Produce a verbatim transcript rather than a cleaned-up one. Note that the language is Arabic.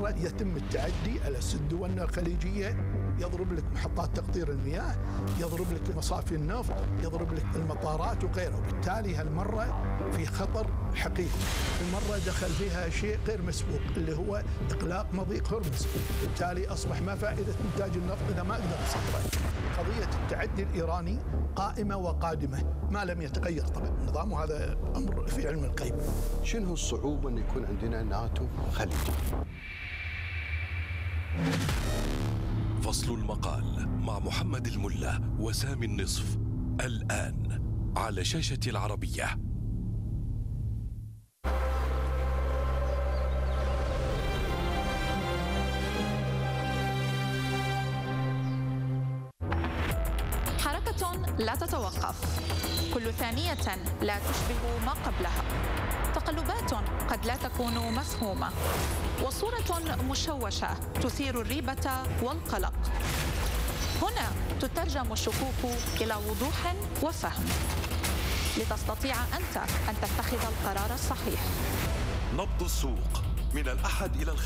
مرة يتم التعدي على الدول الخليجية، يضرب لك محطات تقطير المياه، يضرب لك مصافي النفط، يضرب لك المطارات وغيره. وبالتالي هالمرة في خطر حقيقي. المرة دخل فيها شيء غير مسبوق اللي هو إغلاق مضيق هرمز، بالتالي أصبح ما فائدة إنتاج النفط إذا ما أقدر أصدره. قضية التعدي الإيراني قائمة وقادمة ما لم يتغير طبعا النظام، وهذا أمر في علم الغيب. شنو الصعوبة أن يكون عندنا ناتو خليجي؟ فصل المقال مع محمد الملا وسامي النصف الآن على شاشة العربية. حركة لا تتوقف، كل ثانية لا تشبه ما قبلها، تقلبات قد لا تكون مفهومة، وصورة مشوشة تثير الريبة والقلق. هنا تترجم الشكوك إلى وضوح وفهم لتستطيع أنت أن تتخذ القرار الصحيح. نبض السوق من الأحد إلى الخميس.